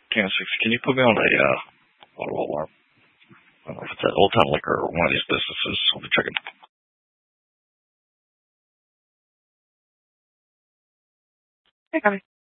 Kansas, can you put me on a auto alarm? I don't know if it's at Old Town Liquor or one of these businesses. I'll be checking. Hey, Connie.